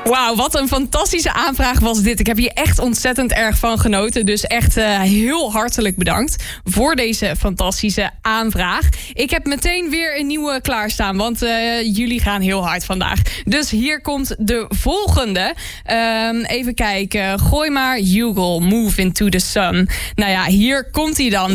Wauw, wat een fantastische aanvraag was dit. Ik heb hier echt ontzettend erg van genoten. Dus echt heel hartelijk bedankt voor deze fantastische aanvraag. Ik heb meteen weer een nieuwe klaarstaan, want jullie gaan heel hard vandaag. Dus hier komt de volgende. Even kijken. Gooi maar Hugo, Move into the Sun. Nou ja, hier komt hij dan.